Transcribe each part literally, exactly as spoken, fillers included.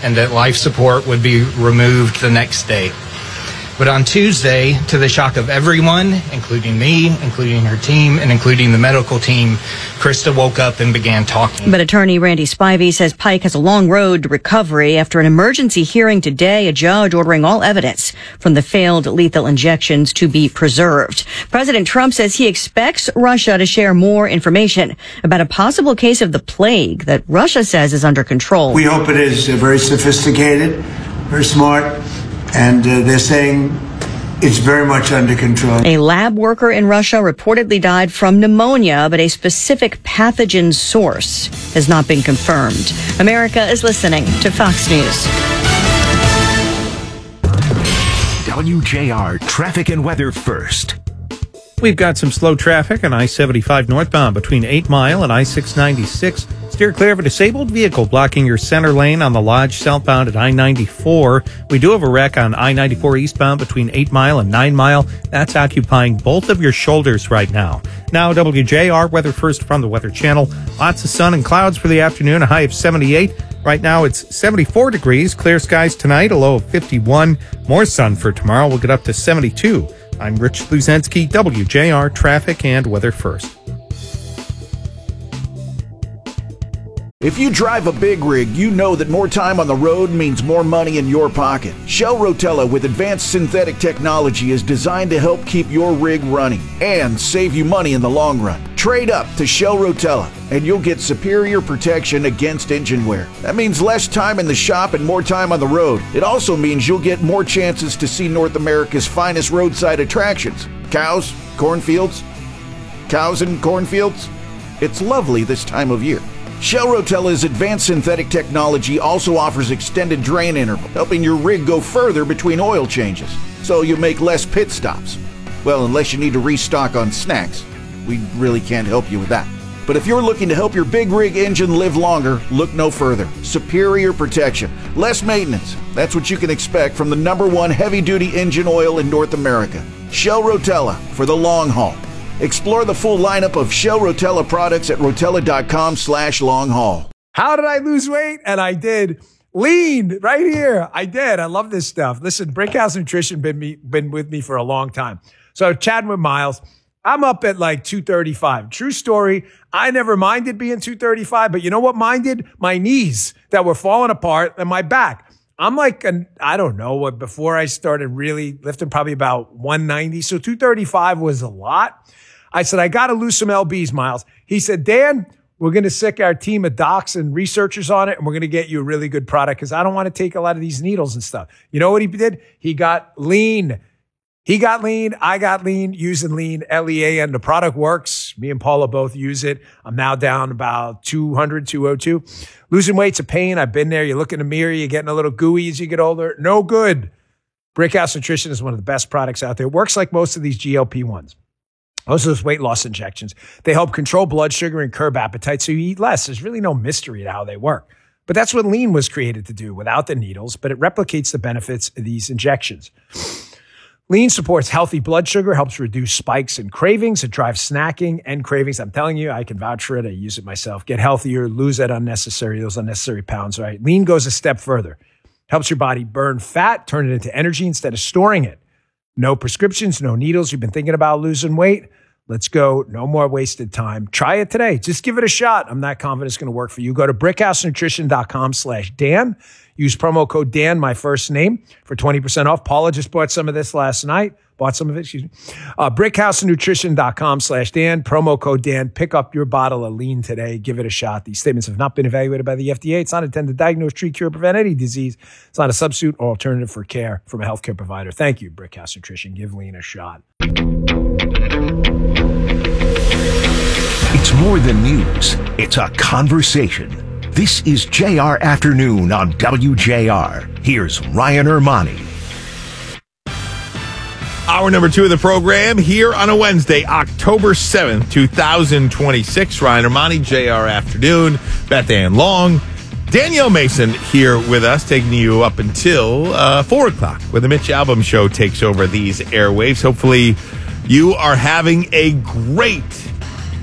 and that life support would be removed the next day. But on Tuesday, to the shock of everyone, including me, including her team, and including the medical team, Krista woke up and began talking. But attorney Randy Spivey says Pike has a long road to recovery. After an emergency hearing today, a judge ordering all evidence from the failed lethal injections to be preserved. President Trump says he expects Russia to share more information about a possible case of the plague that Russia says is under control. We hope it is uh, very sophisticated, very smart. And uh, they're saying it's very much under control. A lab worker in Russia reportedly died from pneumonia, but a specific pathogen source has not been confirmed. America is listening to Fox News. W J R Traffic and Weather First. We've got some slow traffic on I seventy-five northbound between eight mile and I six ninety-six. Steer clear of a disabled vehicle blocking your center lane on the Lodge southbound at I ninety-four. We do have a wreck on I ninety-four eastbound between eight mile and nine mile. That's occupying both of your shoulders right now. Now, W J R Weather First from the Weather Channel. Lots of sun and clouds for the afternoon, a high of seventy-eight. Right now, it's seventy-four degrees. Clear skies tonight, a low of fifty-one. More sun for tomorrow. We'll get up to seventy-two. I'm Rich Luzensky, W J R Traffic and Weather First. If you drive a big rig, you know that more time on the road means more money in your pocket. Shell Rotella with advanced synthetic technology is designed to help keep your rig running and save you money in the long run. Trade up to Shell Rotella and you'll get superior protection against engine wear. That means less time in the shop and more time on the road. It also means you'll get more chances to see North America's finest roadside attractions. Cows, cornfields, cows and cornfields. It's lovely this time of year. Shell Rotella's advanced synthetic technology also offers extended drain interval, helping your rig go further between oil changes, so you make less pit stops. Well, unless you need to restock on snacks. We really can't help you with that. But if you're looking to help your big rig engine live longer, look no further. Superior protection, less maintenance. That's what you can expect from the number one heavy-duty engine oil in North America. Shell Rotella for the long haul. Explore the full lineup of Shell Rotella products at rotella.com slash long haul. How did I lose weight? And I did. Lean right here. I did. I love this stuff. Listen, Brickhouse Nutrition been me, been with me for a long time. So chatting with Miles, I'm up at like two thirty-five. True story. I never minded being two thirty-five, but you know what minded? My knees that were falling apart and my back. I'm like, an, I don't know what, before I started really lifting, probably about one ninety. So two thirty-five was a lot. I said, I got to lose some L Bs, Miles. He said, Dan, we're going to sick our team of docs and researchers on it, and we're going to get you a really good product because I don't want to take a lot of these needles and stuff. You know what he did? He got lean. He got lean. I got lean using lean, L E A N. The product works. Me and Paula both use it. I'm now down about two hundred, two oh two. Losing weight's a pain. I've been there. You look in the mirror, you're getting a little gooey as you get older. No good. Brickhouse Nutrition is one of the best products out there. It works like most of these G L P ones. Most of those weight loss injections. They help control blood sugar and curb appetite so you eat less. There's really no mystery to how they work. But that's what lean was created to do without the needles, but it replicates the benefits of these injections. Lean supports healthy blood sugar, helps reduce spikes and cravings. It drives snacking and cravings. I'm telling you, I can vouch for it. I use it myself. Get healthier, lose that unnecessary, those unnecessary pounds, right? Lean goes a step further. Helps your body burn fat, turn it into energy instead of storing it. No prescriptions, no needles. You've been thinking about losing weight? Let's go. No more wasted time. Try it today. Just give it a shot. I'm not confident it's going to work for you. Go to brickhousenutrition.com slash Dan. Use promo code Dan, my first name, for twenty percent off. Paula just bought some of this last night. Bought some of it, excuse me. Uh, brickhousenutrition.com slash Dan. Promo code Dan. Pick up your bottle of lean today. Give it a shot. These statements have not been evaluated by the F D A. It's not intended to diagnose, treat, cure, prevent any disease. It's not a substitute or alternative for care from a healthcare provider. Thank you, Brickhouse Nutrition. Give lean a shot. It's more than news. It's a conversation. This is J R Afternoon on W J R. Here's Ryan Ermani. Hour number two of the program here on a Wednesday, October seventh, twenty twenty-six. Ryan Ermani, J R Afternoon. Beth Ann Long. Danielle Mason here with us, taking you up until uh, four o'clock, where the Mitch Albom Show takes over these airwaves. Hopefully you are having a great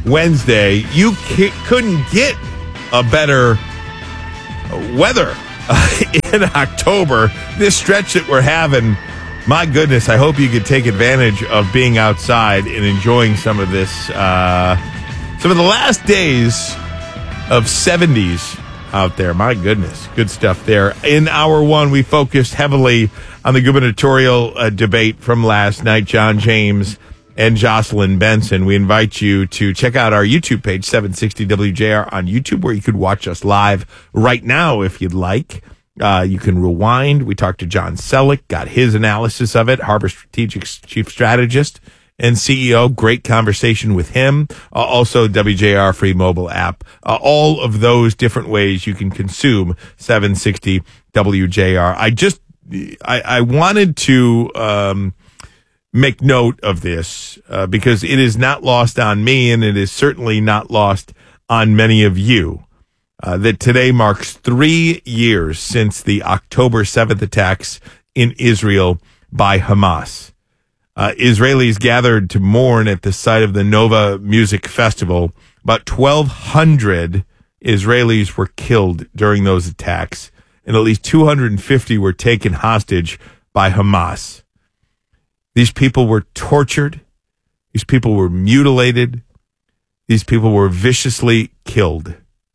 Wednesday. You c- couldn't get a better weather uh, in October. This stretch that we're having, my goodness, I hope you could take advantage of being outside and enjoying some of this, uh, some of the last days of seventies out there. My goodness, good stuff there. In hour one, we focused heavily on the gubernatorial uh, debate from last night, John James and Jocelyn Benson. We invite you to check out our YouTube page, seven sixty W J R on YouTube, where you could watch us live right now if you'd like. Uh, you can rewind. We talked to John Selleck, got his analysis of it, Harbor Strategic's chief strategist and C E O. Great conversation with him. Uh, also, W J R free mobile app. Uh, all of those different ways you can consume seven sixty W J R. I just, I, I wanted to um, make note of this uh, because it is not lost on me, and it is certainly not lost on many of you. Uh, that today marks three years since the October seventh attacks in Israel by Hamas. Uh, Israelis gathered to mourn at the site of the Nova Music Festival. About twelve hundred Israelis were killed during those attacks, and at least two hundred fifty were taken hostage by Hamas. These people were tortured. These people were mutilated. These people were viciously killed.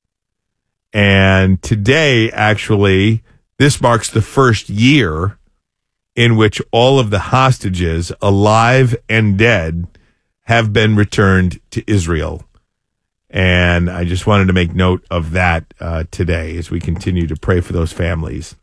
And today, actually, this marks the first year in which all of the hostages, alive and dead, have been returned to Israel. And I just wanted to make note of that uh, today as we continue to pray for those families.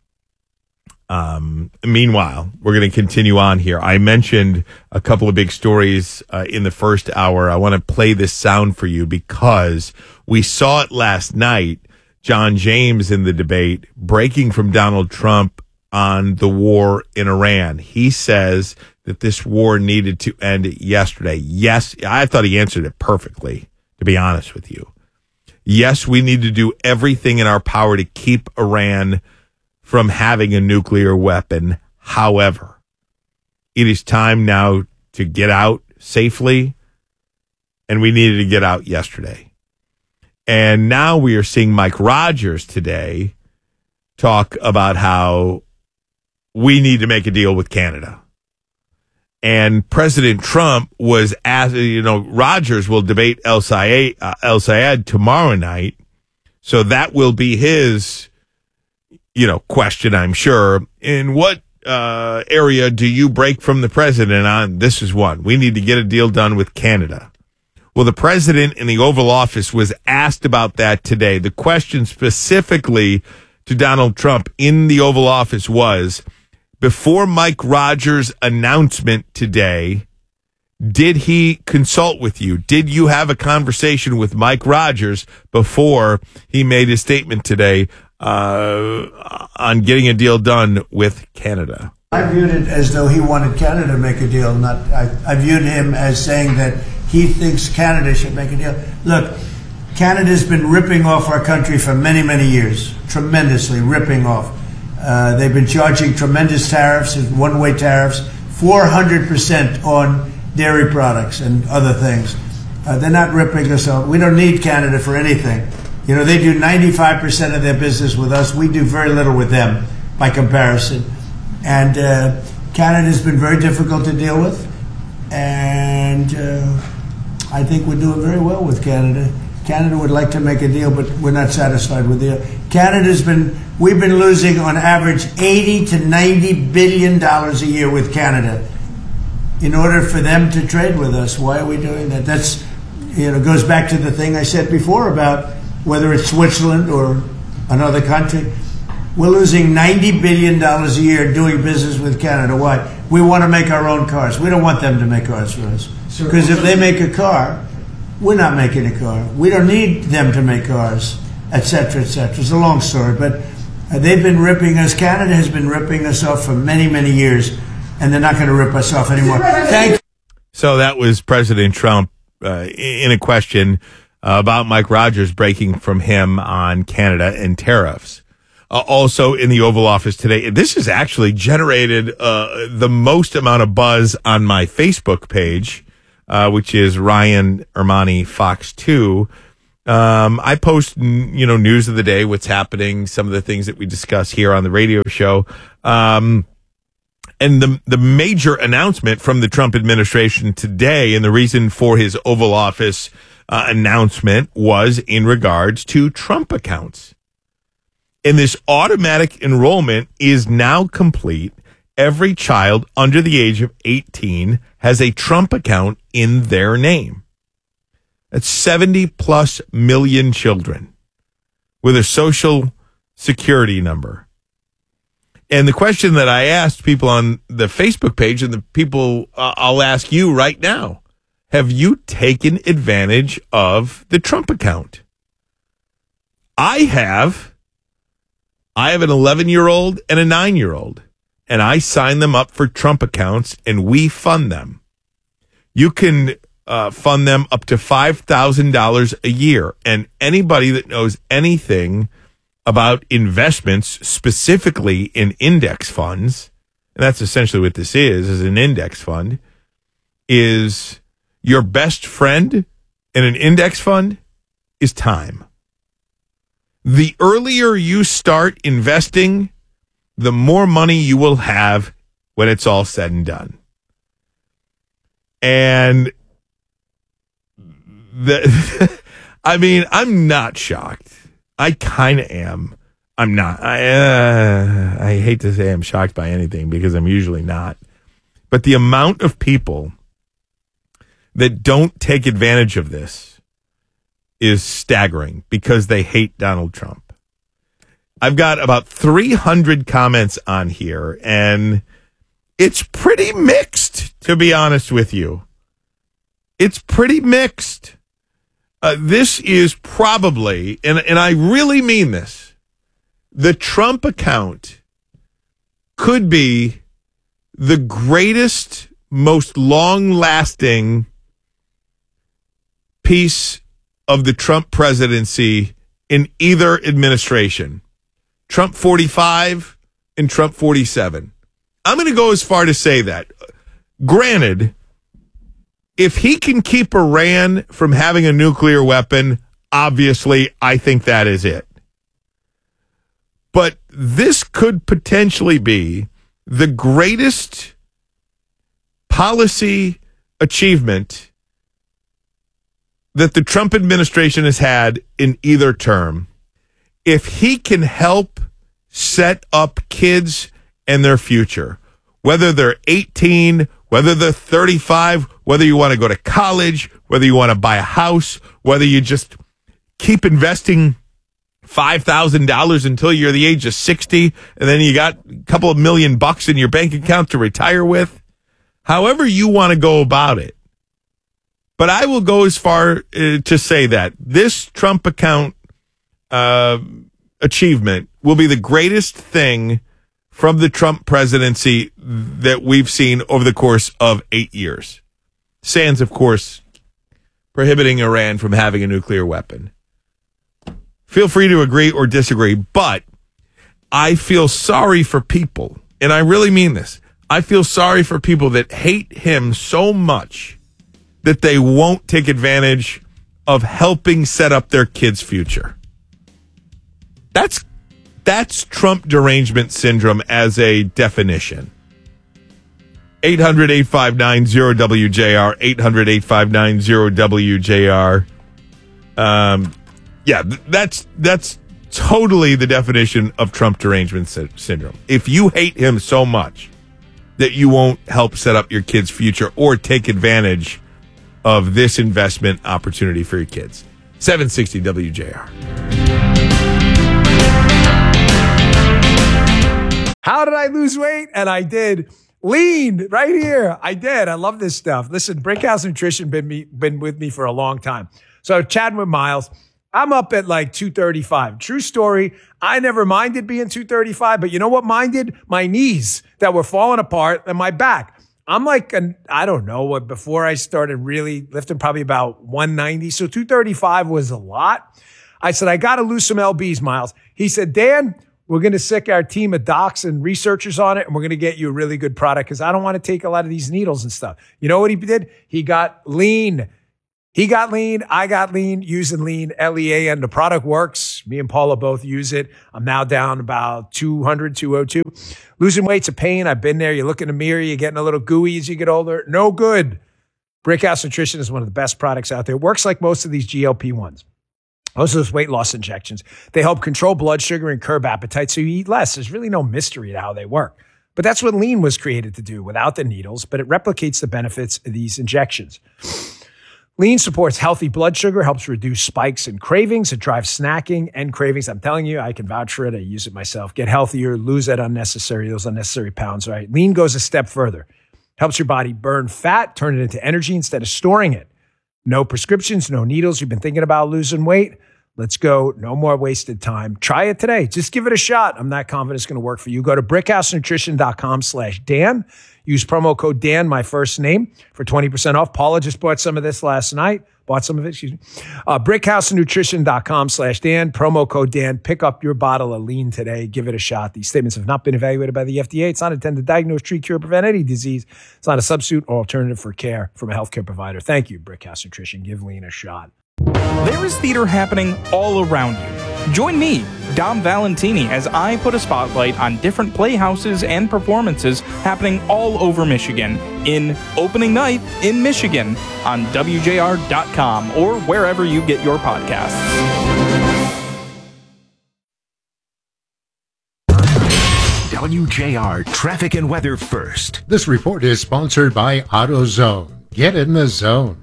Um, meanwhile, we're going to continue on here. I mentioned a couple of big stories uh, in the first hour. I want to play this sound for you because we saw it last night. John James in the debate breaking from Donald Trump on the war in Iran. He says that this war needed to end yesterday. Yes, I thought he answered it perfectly, to be honest with you. Yes, we need to do everything in our power to keep Iran from having a nuclear weapon. However, it is time now to get out safely, and we needed to get out yesterday. And now we are seeing Mike Rogers today talk about how we need to make a deal with Canada. And President Trump was asked, you know, Rogers will debate El Sayed, uh, El Sayed tomorrow night. So that will be his, you know, question, I'm sure. In what uh, area do you break from the president on? This is one. We need to get a deal done with Canada. Well, the president in the Oval Office was asked about that today. The question specifically to Donald Trump in the Oval Office was, before Mike Rogers' announcement today, did he consult with you? Did you have a conversation with Mike Rogers before he made his statement today uh, on getting a deal done with Canada? I viewed it as though he wanted Canada to make a deal. Not I, I viewed him as saying that he thinks Canada should make a deal. Look, Canada's been ripping off our country for many, many years, tremendously ripping off. Uh, they've been charging tremendous tariffs, one-way tariffs, four hundred percent on dairy products and other things. Uh, they're not ripping us off. We don't need Canada for anything. You know, they do ninety-five percent of their business with us. We do very little with them by comparison. And uh, Canada's been very difficult to deal with. And uh, I think we're doing very well with Canada. Canada would like to make a deal, but we're not satisfied with the deal. Canada's been, we've been losing on average eighty to ninety billion dollars a year with Canada in order for them to trade with us. Why are we doing that? That's, you know, goes back to the thing I said before about whether it's Switzerland or another country. We're losing ninety billion dollars a year doing business with Canada. Why? We want to make our own cars. We don't want them to make cars for us. Because if they make a car, we're not making a car. We don't need them to make cars, et cetera, et cetera. It's a long story, but uh, they've been ripping us. Canada has been ripping us off for many, many years, and they're not going to rip us off anymore. Thank you. So that was President Trump uh, in a question uh, about Mike Rogers breaking from him on Canada and tariffs. Uh, also in the Oval Office today, this has actually generated uh, the most amount of buzz on my Facebook page, uh, which is Ryan Ermani Fox two. Um, I post, n- you know, news of the day, what's happening, some of the things that we discuss here on the radio show. Um, and the the major announcement from the Trump administration today, and the reason for his Oval Office uh, announcement, was in regards to Trump accounts. And this automatic enrollment is now complete. Every child under the age of eighteen has a Trump account in their name. That's seventy plus million children with a social security number. And the question that I asked people on the Facebook page, and the people uh, I'll ask you right now, have you taken advantage of the Trump account? I have. I have an eleven-year-old and a nine-year-old, and I sign them up for Trump accounts, and we fund them. You can uh, fund them up to five thousand dollars a year, and anybody that knows anything about investments, specifically in index funds, and that's essentially what this is, is an index fund, is your best friend in an index fund is time. The earlier you start investing, the more money you will have when it's all said and done. And the, I mean, I'm not shocked. I kind of am. I'm not. I, uh, I hate to say I'm shocked by anything because I'm usually not. But the amount of people that don't take advantage of this is staggering because they hate Donald Trump. I've got about three hundred comments on here, and it's pretty mixed, to be honest with you. It's pretty mixed. Uh, this is probably, and, and I really mean this, the Trump account could be the greatest, most long-lasting piece of the Trump presidency in either administration. Trump forty-five and Trump forty-seven. I'm going to go as far to say that. Granted, if he can keep Iran from having a nuclear weapon, obviously, I think that is it. But this could potentially be the greatest policy achievement that the Trump administration has had in either term. If he can help set up kids and their future, whether they're eighteen, whether they're thirty-five, whether you want to go to college, whether you want to buy a house, whether you just keep investing five thousand dollars until you're the age of sixty, and then you got a couple of million bucks in your bank account to retire with, however you want to go about it. But I will go as far uh, to say that this Trump account uh, achievement will be the greatest thing from the Trump presidency that we've seen over the course of eight years. Sans, of course, prohibiting Iran from having a nuclear weapon. Feel free to agree or disagree, but I feel sorry for people, and I really mean this. I feel sorry for people that hate him so much that they won't take advantage of helping set up their kids' future. That's That's Trump derangement syndrome as a definition. eight hundred, eight five nine, zero W J R, eight hundred, eight five nine, zero W J R. Um, yeah, that's that's totally the definition of Trump derangement sy- syndrome. If you hate him so much that you won't help set up your kids' future or take advantage of this investment opportunity for your kids. seven sixty W J R. How did I lose weight? And I did. Lean right here. I did. I love this stuff. Listen, Brickhouse Nutrition been me been with me for a long time. So chatting with Miles, I'm up at like two thirty-five. True story. I never minded being two thirty-five, but you know what minded? My knees that were falling apart and my back. I'm like, an, I don't know what, before I started really lifting, probably about one ninety. So two thirty-five was a lot. I said, I got to lose some L Bs, Miles. He said, Dan, we're going to sick our team of docs and researchers on it, and we're going to get you a really good product because I don't want to take a lot of these needles and stuff. You know what he did? He got lean. He got lean. I got lean using lean, L E A N. The product works. Me and Paula both use it. I'm now down about two hundred, two oh two. Losing weight's a pain. I've been there. You look in the mirror, you're getting a little gooey as you get older. No good. Brickhouse Nutrition is one of the best products out there. It works like most of these G L P ones. Most of those weight loss injections. They help control blood sugar and curb appetite so you eat less. There's really no mystery to how they work. But that's what lean was created to do without the needles, but it replicates the benefits of these injections. Lean supports healthy blood sugar, helps reduce spikes and cravings. It drives snacking and cravings. I'm telling you, I can vouch for it. I use it myself. Get healthier, lose that unnecessary, those unnecessary pounds, right? Lean goes a step further. Helps your body burn fat, turn it into energy instead of storing it. No prescriptions, no needles. You've been thinking about losing weight? Let's go. No more wasted time. Try it today. Just give it a shot. I'm not confident it's going to work for you. Go to brickhousenutrition.com slash Dan. Use promo code Dan, my first name, for twenty percent off. Paula just bought some of this last night. Bought some of it, excuse me. Uh, brickhousenutrition.com slash Dan. Promo code Dan. Pick up your bottle of lean today. Give it a shot. These statements have not been evaluated by the F D A. It's not intended to diagnose, treat, cure, prevent any disease. It's not a substitute or alternative for care from a healthcare provider. Thank you, Brickhouse Nutrition. Give lean a shot. There is theater happening all around you. Join me, Dom Valentini, as I put a spotlight on different playhouses and performances happening all over Michigan in opening night in Michigan on W J R dot com or wherever you get your podcasts. W J R Traffic and Weather First. This report is sponsored by AutoZone. Get in the zone.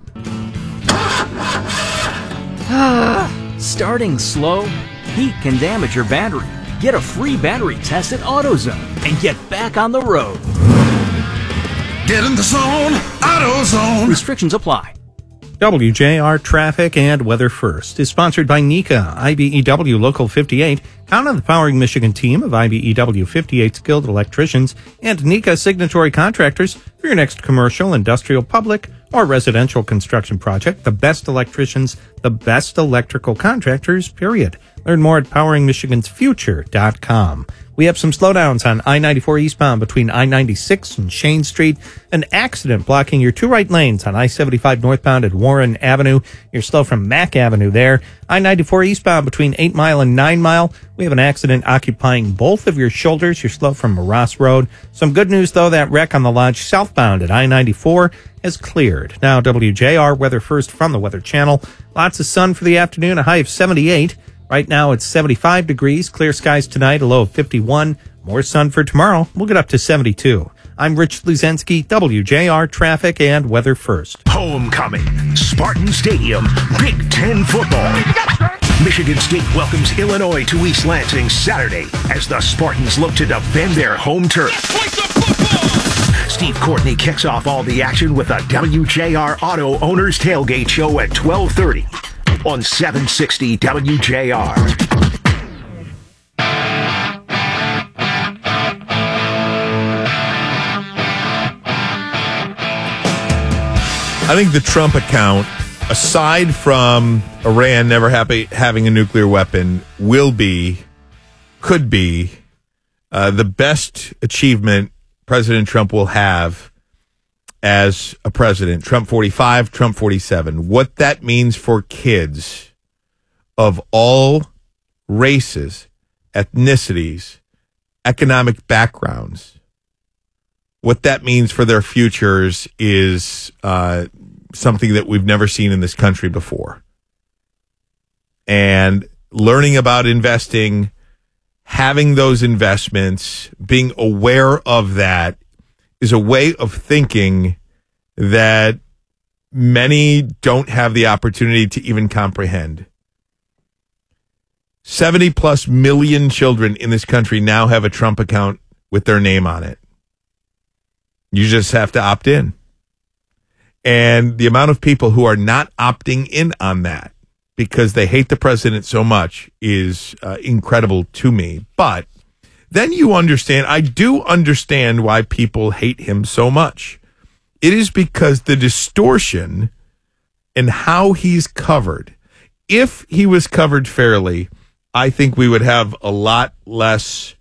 Starting slow? Heat can damage your battery. Get a free battery test at AutoZone and get back on the road. Get in the zone, AutoZone. Restrictions apply. W J R Traffic and Weather First is sponsored by NECA, I B E W Local fifty-eight. Count on the Powering Michigan team of I B E W fifty-eight skilled electricians and NECA signatory contractors for your next commercial, industrial, public, or residential construction project. The best electricians, the best electrical contractors, period. Learn more at powering michigan's future dot com. We have some slowdowns on I ninety-four eastbound between I ninety-six and Shane Street. An accident blocking your two right lanes on I seventy-five northbound at Warren Avenue. You're slow from Mack Avenue there. I ninety-four eastbound between eight Mile and nine Mile. We have an accident occupying both of your shoulders. You're slow from Ross Road. Some good news, though. That wreck on the Lodge southbound at I ninety-four has cleared. Now, W J R Weather First from the Weather Channel. Lots of sun for the afternoon, a high of seventy-eight. Right now, it's seventy-five degrees. Clear skies tonight, a low of fifty-one. More sun for tomorrow. We'll get up to seventy-two. I'm Rich Luzensky, W J R Traffic and Weather First. Homecoming, Spartan Stadium, Big Ten football. Michigan State welcomes Illinois to East Lansing Saturday as the Spartans look to defend their home turf. Steve Courtney kicks off all the action with a W J R Auto Owners Tailgate Show at twelve thirty on seven sixty W J R. I think the Trump account, aside from Iran never happy, having a nuclear weapon, will be, could be, uh, the best achievement President Trump will have as a president. Trump forty-five, Trump forty-seven. What that means for kids of all races, ethnicities, economic backgrounds, what that means for their futures is uh, something that we've never seen in this country before. And learning about investing, having those investments, being aware of that is a way of thinking that many don't have the opportunity to even comprehend. seventy plus million children in this country now have a Trump account with their name on it. You just have to opt in. And the amount of people who are not opting in on that because they hate the president so much is uh, incredible to me. But then you understand, I do understand why people hate him so much. It is because the distortion in how he's covered. If he was covered fairly, I think we would have a lot less,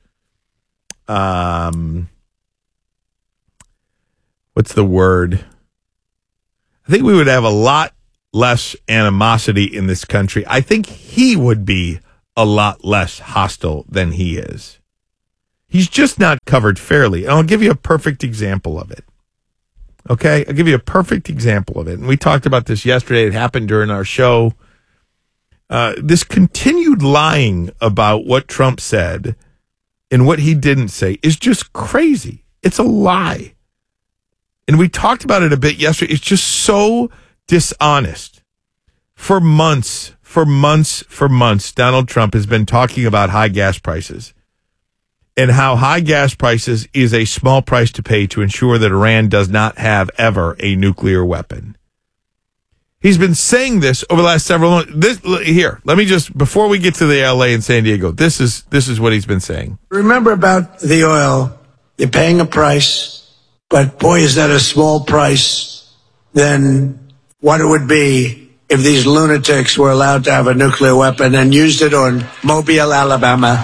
um, what's the word? I think we would have a lot less animosity in this country, I think he would be a lot less hostile than he is. He's just not covered fairly. And I'll give you a perfect example of it. Okay? I'll give you a perfect example of it. And we talked about this yesterday. It happened during our show. Uh, this continued lying about what Trump said and what he didn't say is just crazy. It's a lie. And we talked about it a bit yesterday. It's just so dishonest. For months, for months, for months, Donald Trump has been talking about high gas prices and how high gas prices is a small price to pay to ensure that Iran does not have ever a nuclear weapon. He's been saying this over the last several months. This, here, let me just, before we get to the L A and San Diego, this is this is what he's been saying. Remember about the oil, you're paying a price, but boy, is that a small price than what it would be if these lunatics were allowed to have a nuclear weapon and used it on Mobile, Alabama.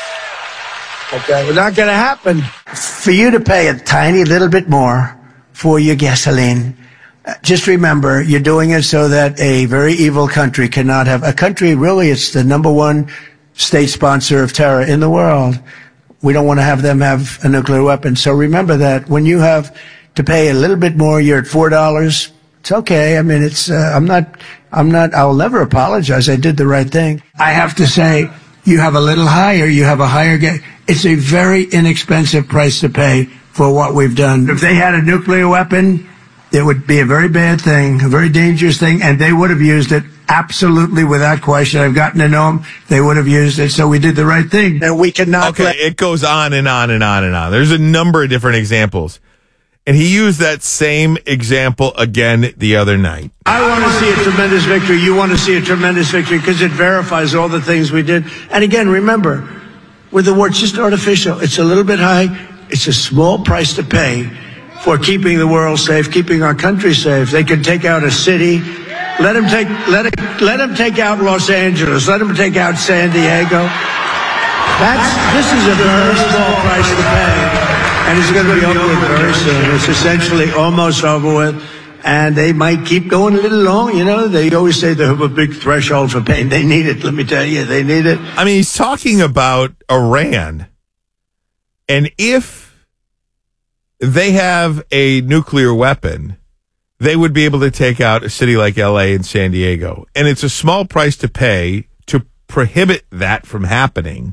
Okay, well, not going to happen. For you to pay a tiny little bit more for your gasoline, just remember, you're doing it so that a very evil country cannot have a country. Really, it's the number one state sponsor of terror in the world. We don't want to have them have a nuclear weapon. So remember that when you have to pay a little bit more, you're at four dollars. It's okay. I mean, it's. Uh, I'm not. I'm not. I'll never apologize. I did the right thing. I have to say, you have a little higher. You have a higher. Ga- it's a very inexpensive price to pay for what we've done. If they had a nuclear weapon, it would be a very bad thing, a very dangerous thing, and they would have used it absolutely without question. I've gotten to know them. They would have used it, so we did the right thing. And we cannot... Okay, let- it goes on and on and on and on. There's a number of different examples. And he used that same example again the other night. I want to see a tremendous victory. You want to see a tremendous victory because it verifies all the things we did. And again, remember, with the war, it's just artificial. It's a little bit high. It's a small price to pay for keeping the world safe, keeping our country safe. They can take out a city. Let them take, let it, let them take out Los Angeles. Let them take out San Diego. That's, this is a very small price to pay. And it's going to be over with very soon. It's essentially almost over with. And they might keep going a little long. You know, they always say they have a big threshold for pain. They need it. Let me tell you, they need it. I mean, he's talking about Iran. And if they have a nuclear weapon, they would be able to take out a city like L A and San Diego. And it's a small price to pay to prohibit that from happening,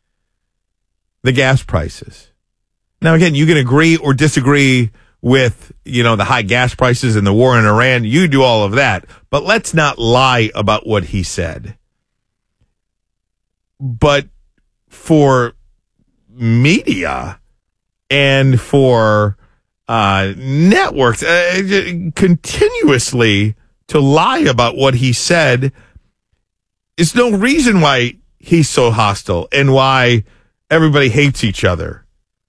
the gas prices. Now, again, you can agree or disagree with, you know, the high gas prices and the war in Iran. You do all of that. But let's not lie about what he said. But for media and for uh, networks uh, continuously to lie about what he said is no reason why he's so hostile and why everybody hates each other.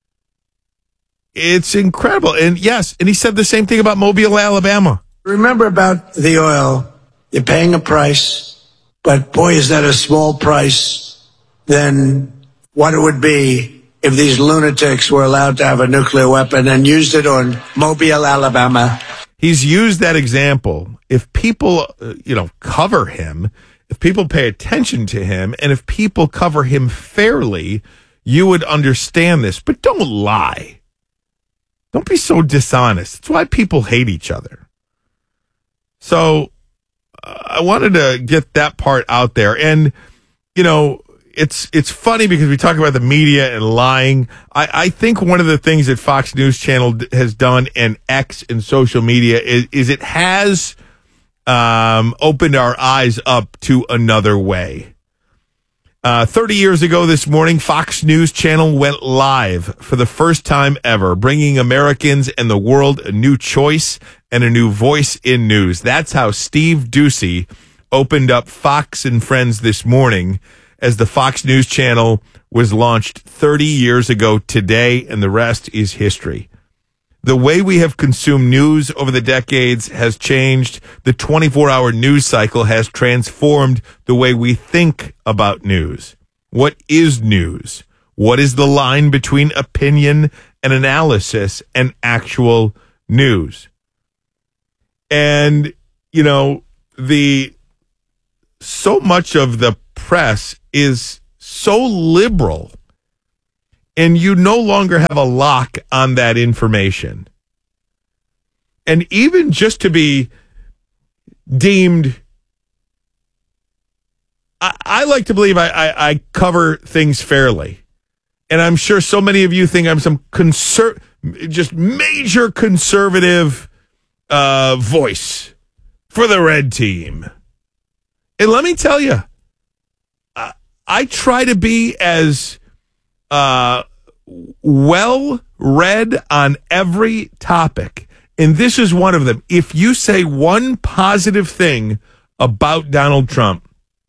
It's incredible. And yes, and he said the same thing about Mobile, Alabama. Remember about the oil, you're paying a price, but boy, is that a small price than what it would be if these lunatics were allowed to have a nuclear weapon and used it on Mobile, Alabama. He's used that example. If people, uh, you know, cover him, if people pay attention to him, and if people cover him fairly, you would understand this. But don't lie. Don't be so dishonest. It's why people hate each other. So uh, I wanted to get that part out there. And, you know, it's it's funny because we talk about the media and lying. I, I think one of the things that Fox News Channel has done and X and social media is, is it has um, opened our eyes up to another way. Uh, thirty years ago this morning, Fox News Channel went live for the first time ever, bringing Americans and the world a new choice and a new voice in news. That's how Steve Doocy opened up Fox and Friends this morning as the Fox News Channel was launched thirty years ago today, and the rest is history. The way we have consumed news over the decades has changed. The twenty-four hour news cycle has transformed the way we think about news. What is news? What is the line between opinion and analysis and actual news? And, you know, the so much of the press is so liberal, and you no longer have a lock on that information. And even just to be deemed, I, I like to believe I, I, I cover things fairly. And I'm sure so many of you think I'm some conser- just major conservative uh, voice for the red team. And let me tell you, I, I try to be as uh, well read on every topic. And this is one of them. If you say one positive thing about Donald Trump,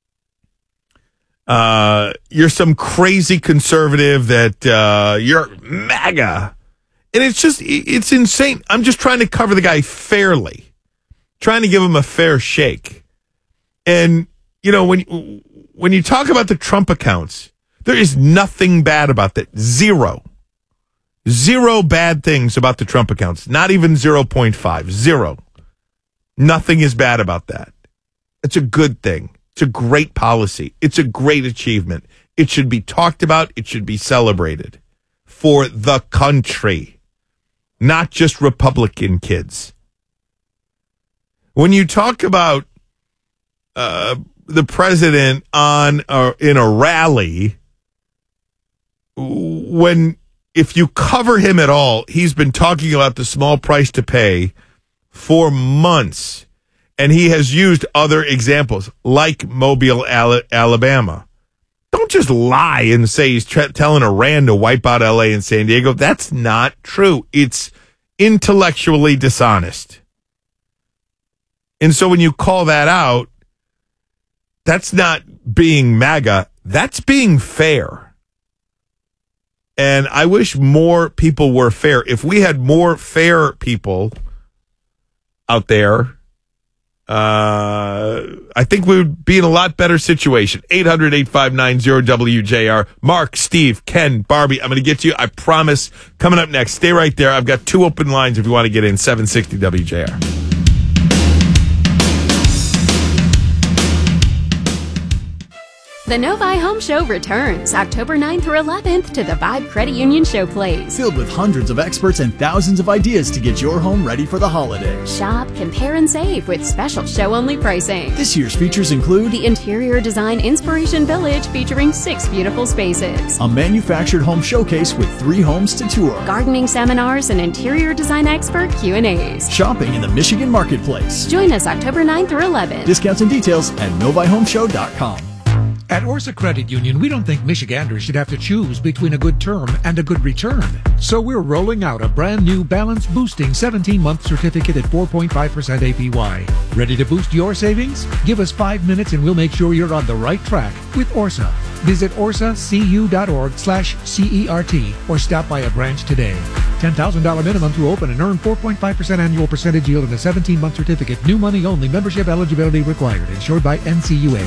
Uh, you're some crazy conservative that uh, you're MAGA. And it's just, it's insane. I'm just trying to cover the guy fairly, trying to give him a fair shake. And, you know, when, when you talk about the Trump accounts, there is nothing bad about that. Zero. Zero bad things about the Trump accounts. Not even zero point five. Zero. Nothing is bad about that. It's a good thing. It's a great policy. It's a great achievement. It should be talked about. It should be celebrated for the country, not just Republican kids. When you talk about uh, the president on uh, in a rally, when if you cover him at all, he's been talking about the small price to pay for months. And he has used other examples, like Mobile, Alabama. Don't just lie and say he's tra- telling Iran to wipe out L A and San Diego. That's not true. It's intellectually dishonest. And so when you call that out, that's not being MAGA. That's being fair. And I wish more people were fair. If we had more fair people out there, Uh, I think we would be in a lot better situation. eight hundred, eight five nine, zero W J R. Mark, Steve, Ken, Barbie, I'm going to get to you. I promise. Coming up next, stay right there. I've got two open lines if you want to get in. seven sixty W J R. The Novi Home Show returns October ninth through eleventh to the Vibe Credit Union Showplace. Filled with hundreds of experts and thousands of ideas to get your home ready for the holidays. Shop, compare, and save with special show-only pricing. This year's features include the Interior Design Inspiration Village featuring six beautiful spaces. A manufactured home showcase with three homes to tour. Gardening seminars and interior design expert Q and A's. Shopping in the Michigan Marketplace. Join us October ninth through eleventh. Discounts and details at novi home show dot com. At Orsa Credit Union, we don't think Michiganders should have to choose between a good term and a good return. So we're rolling out a brand new balance boosting seventeen-month certificate at four point five percent A P Y. Ready to boost your savings? Give us five minutes and we'll make sure you're on the right track with Orsa. Visit orsacu.org slash CERT or stop by a branch today. ten thousand dollars minimum to open and earn four point five percent annual percentage yield in a seventeen-month certificate. New money only. Membership eligibility required. Insured by N C U A.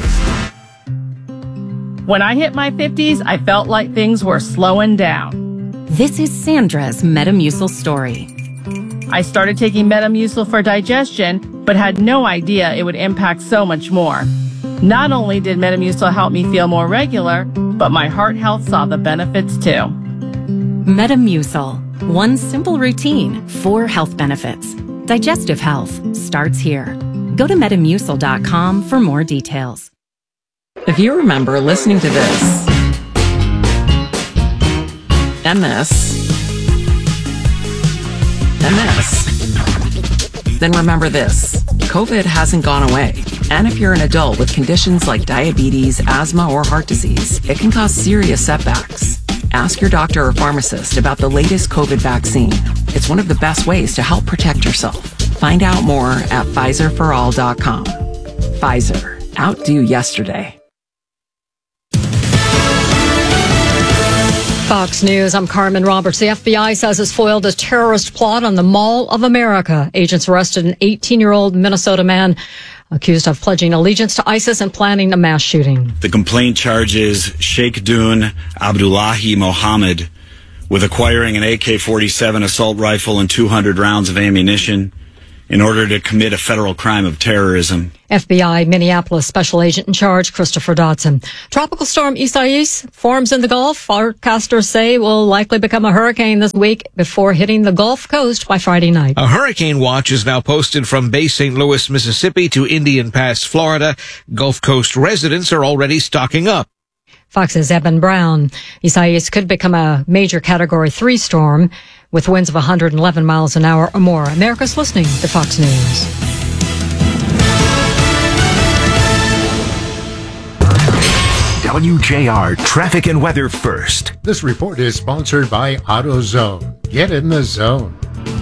When I hit my fifties, I felt like things were slowing down. This is Sandra's Metamucil story. I started taking Metamucil for digestion, but had no idea it would impact so much more. Not only did Metamucil help me feel more regular, but my heart health saw the benefits too. Metamucil. One simple routine, four health benefits. Digestive health starts here. Go to metamucil dot com for more details. If you remember listening to this, and this, and this, then remember this. COVID hasn't gone away. And if you're an adult with conditions like diabetes, asthma, or heart disease, it can cause serious setbacks. Ask your doctor or pharmacist about the latest COVID vaccine. It's one of the best ways to help protect yourself. Find out more at Pfizer for all dot com. Pfizer. Outdo yesterday. Fox News, I'm Carmen Roberts. The F B I says it's foiled a terrorist plot on the Mall of America. Agents arrested an eighteen-year-old Minnesota man accused of pledging allegiance to ISIS and planning a mass shooting. The complaint charges Sheikh Dun Abdullahi Mohammed with acquiring an A K forty-seven assault rifle and two hundred rounds of ammunition, in order to commit a federal crime of terrorism. F B I Minneapolis Special Agent in Charge Christopher Dodson. Tropical storm Isaias forms in the Gulf. Forecasters say will likely become a hurricane this week before hitting the Gulf Coast by Friday night. A hurricane watch is now posted from Bay Saint Louis, Mississippi to Indian Pass, Florida. Gulf Coast residents are already stocking up. Fox's Eben Brown. Isaias could become a major Category three storm with winds of one hundred eleven miles an hour or more. America's listening to Fox News. W J R Traffic and Weather First. This report is sponsored by AutoZone. Get in the zone.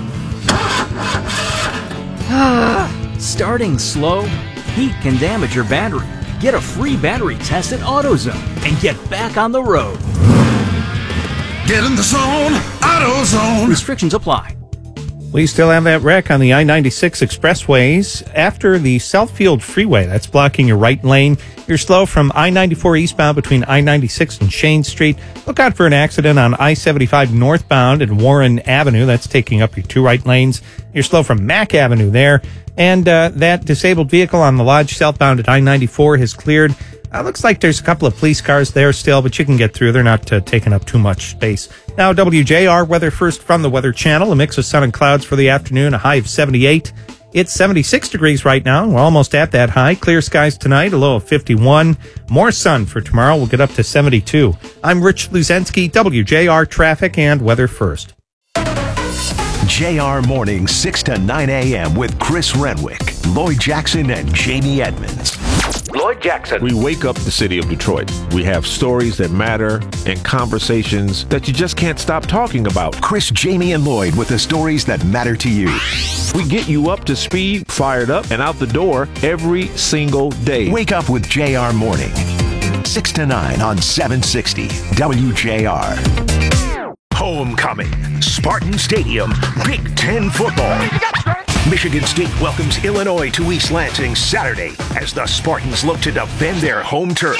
Starting slow? Heat can damage your battery. Get a free battery test at AutoZone and get back on the road. Get in the zone, AutoZone. Restrictions apply. We still have that wreck on the I ninety-six expressways after the Southfield Freeway. That's blocking your right lane. You're slow from I ninety-four eastbound between I ninety-six and Shane Street. Look out for an accident on I seventy-five northbound at Warren Avenue. That's taking up your two right lanes. You're slow from Mack Avenue there. And uh, that disabled vehicle on the Lodge southbound at I ninety-four has cleared. Uh, looks like there's a couple of police cars there still, but you can get through. They're not uh, taking up too much space. Now, W J R weather first from the Weather Channel. A mix of sun and clouds for the afternoon, a high of seventy-eight. It's seventy-six degrees right now. We're almost at that high. Clear skies tonight, a low of fifty-one. More sun for tomorrow. We'll get up to seventy-two. I'm Rich Luzensky, W J R Traffic and Weather First. J R Morning, six to nine a.m. with Chris Renwick, Lloyd Jackson, and Jamie Edmonds. Lloyd Jackson. We wake up the city of Detroit. We have stories that matter and conversations that you just can't stop talking about. Chris, Jamie, and Lloyd with the stories that matter to you. We get you up to speed, fired up, and out the door every single day. Wake up with J R Morning, six to nine on seven sixty W J R. Homecoming, Spartan Stadium, Big Ten football. Michigan State welcomes Illinois to East Lansing Saturday as the Spartans look to defend their home turf.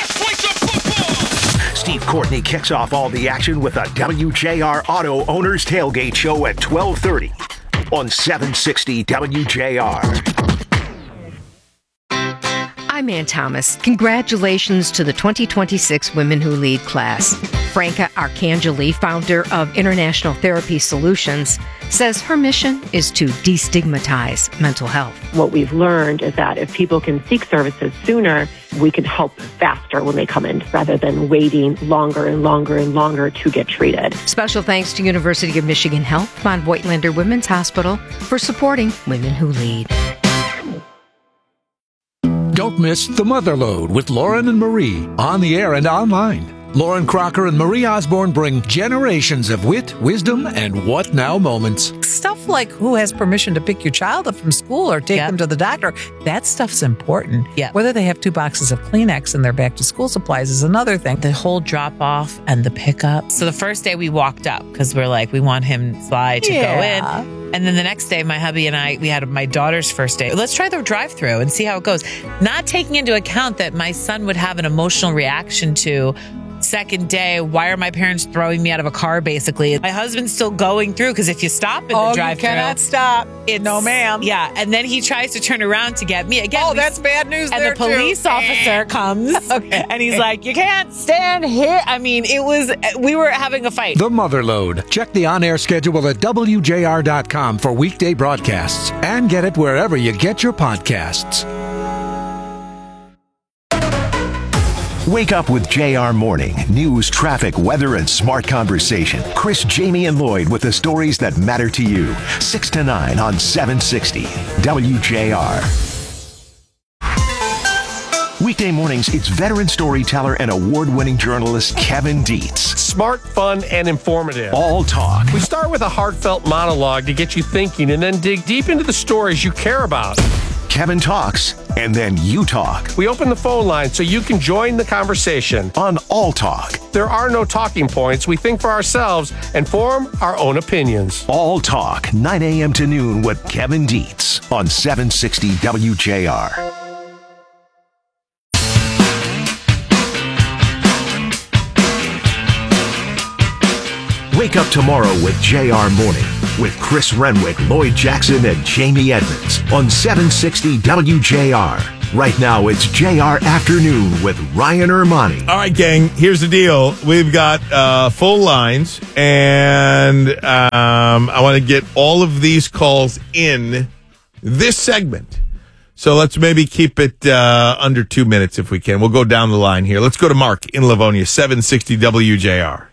Steve Courtney kicks off all the action with a W J R Auto Owners Tailgate Show at twelve thirty on seven sixty W J R. I'm Ann Thomas. Congratulations to the twenty twenty-six Women Who Lead class. Franca Arcangeli, founder of International Therapy Solutions, says her mission is to destigmatize mental health. What we've learned is that if people can seek services sooner, we can help faster when they come in rather than waiting longer and longer and longer to get treated. Special thanks to University of Michigan Health, Von Voigtlander Women's Hospital for supporting Women Who Lead. Don't miss The Motherlode with Lauren and Marie on the air and online. Lauren Crocker and Marie Osborne bring generations of wit, wisdom, and what now moments. Stuff like who has permission to pick your child up from school or take yep. them to the doctor. That stuff's important. Yeah. Whether they have two boxes of Kleenex in their back to school supplies is another thing. The whole drop off and the pickup. So the first day we walked up because we're like, we want him Sly to yeah. go in. And then the next day, my hubby and I, we had my daughter's first day. Let's try the drive-through and see how it goes. Not taking into account that my son would have an emotional reaction to second day, why are my parents throwing me out of a car, basically? My husband's still going through because if you stop in oh, the drive-thru, you cannot stop. It's, no, ma'am. Yeah, and then he tries to turn around to get me. Again, oh, we, that's bad news and there, the police too. officer comes, okay. and he's like, you can't stand here. I mean, it was, we were having a fight. The Motherlode. Check the on-air schedule at W J R dot com for weekday broadcasts and get it wherever you get your podcasts. Wake up with J R Morning. News, traffic, weather, and smart conversation. Chris, Jamie, and Lloyd with the stories that matter to you. six to nine on seven sixty W J R. Weekday mornings, it's veteran storyteller and award-winning journalist Kevin Dietz. Smart, fun, and informative. All talk. We start with a heartfelt monologue to get you thinking and then dig deep into the stories you care about. Kevin talks, and then you talk. We open the phone line so you can join the conversation. On All Talk. There are no talking points. We think for ourselves and form our own opinions. All Talk, nine a.m. to noon with Kevin Dietz on seven sixty W J R. Wake up tomorrow with J R Morning. with Chris Renwick, Lloyd Jackson, and Jamie Edmonds on seven sixty W J R. Right now, it's J R Afternoon with Ryan Ermani. All right, gang, here's the deal. We've got uh, full lines, and um, I want to get all of these calls in this segment. So let's maybe keep it uh, under two minutes if we can. We'll go down the line here. Let's go to Mark in Livonia, seven sixty W J R.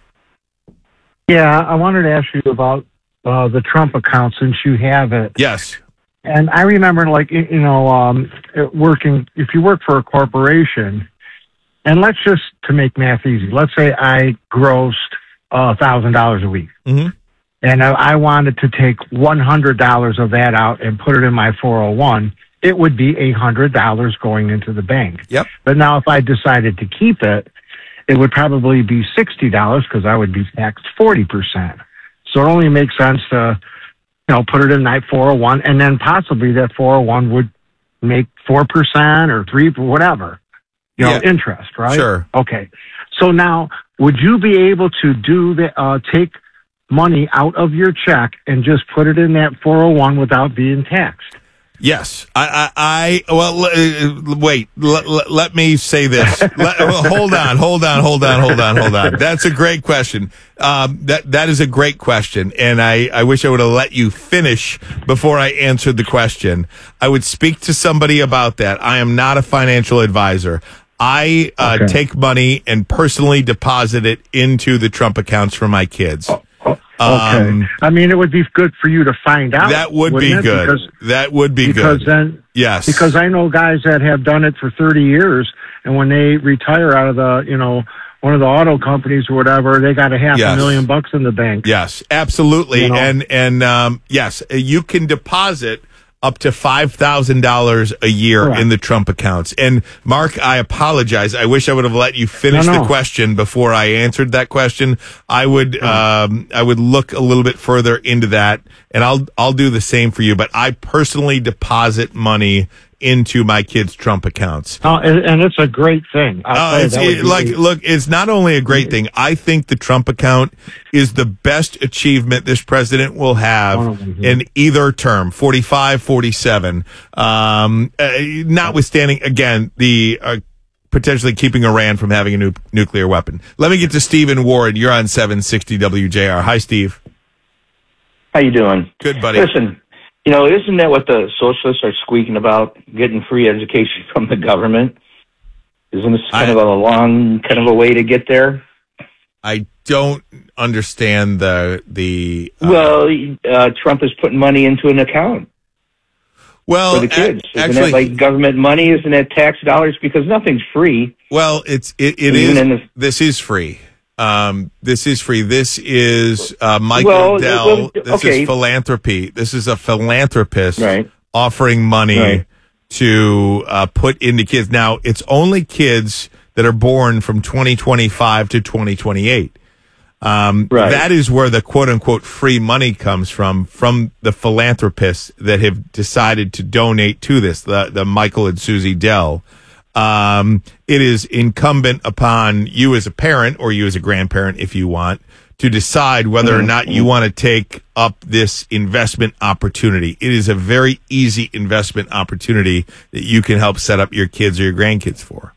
Yeah, I wanted to ask you about uh, the Trump account since you have it. Yes. And I remember, like, you know, um, working, if you work for a corporation, and let's just, to make math easy, let's say I grossed uh, one thousand dollars a week. Mm-hmm. And I, I wanted to take one hundred dollars of that out and put it in my four oh one. It would be one hundred dollars going into the bank. Yep. But now if I decided to keep it, it would probably be sixty dollars because I would be taxed forty percent. So it only makes sense to, you know, put it in that four oh one, and then possibly that four oh one would make four percent or three, whatever, you know, Yeah. interest, right? Sure. Okay. So now, would you be able to do the, uh, take money out of your check and just put it in that four oh one without being taxed? Yes, I, I, I well, uh, wait, l- l- let me say this. Let, well, hold on, hold on, hold on, hold on, hold on. That's a great question. Um, that, that is a great question. And I, I wish I would have let you finish before I answered the question. I would speak to somebody about that. I am not a financial advisor. I, uh, Okay. take money and personally deposit it into the Trump accounts for my kids. Okay. Um, I mean, it would be good for you to find out. That would be wouldn't it? good. Because, that would be because good. then, Yes. because I know guys that have done it for thirty years, and when they retire out of the, you know, one of the auto companies or whatever, they got a half Yes. a million bucks in the bank. Yes, absolutely. You know? And and um, yes, you can deposit up to five thousand dollars a year Correct. in the Trump accounts. And Mark, I apologize. I wish I would have let you finish No, no. the question before I answered that question. I would um, I would look a little bit further into that, and I'll I'll do the same for you. But I personally deposit money into my kids' Trump accounts. Oh, and, and it's a great thing. I'll Uh, tell you, it's that would it, be- like, look, it's not only a great thing. I think the Trump account is the best achievement this president will have in either term, forty-five, forty-seven. Um, uh, notwithstanding, again, the uh, potentially keeping Iran from having a nu- nuclear weapon. Let me get to Stephen Ward. You're on seven sixty W J R. Hi, Steve. How you doing? Good, buddy. Listen, you know, isn't that what the socialists are squeaking about, getting free education from the government? Isn't this kind of a long, kind of a way to get there? I don't understand the the. Uh, well, uh, Trump is putting money into an account. Well, for the kids, a- isn't actually- that like government money? Isn't that tax dollars? Because nothing's free. Well, it's it, it Even is. in the- This is free. Um, this is free. This is uh, Michael Well, Dell. well, This okay. is philanthropy. This is a philanthropist Right. offering money Right. to uh, put into kids. Now, it's only kids that are born from twenty twenty-five to twenty twenty-eight. Um, Right. That is where the quote unquote free money comes from, from the philanthropists that have decided to donate to this, the, the Michael and Susie Dell. Um, it is incumbent upon you as a parent or you as a grandparent, if you want, to decide whether or not you want to take up this investment opportunity. It is a very easy investment opportunity that you can help set up your kids or your grandkids for.